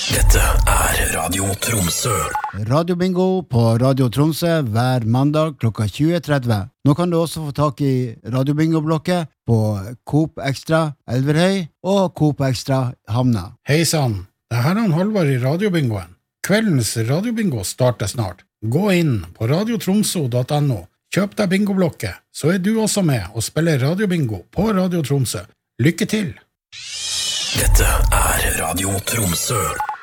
Dette Radio Tromsø. Radiobingo på Radio Tromsø hver mandag klokka 20.30. Nå kan du også få tak i Radiobingo-blokket på Coop Extra Elverhøy og Coop Extra Hamna. Hei sann, det her Halvard i Radiobingoen. Kveldens Radiobingo starter snart. Gå inn på radiotromso.no, kjøp deg bingoblokket, så du også med og spiller Radiobingo på Radio Tromsø. Lykke til! Dette Radio Tromsø.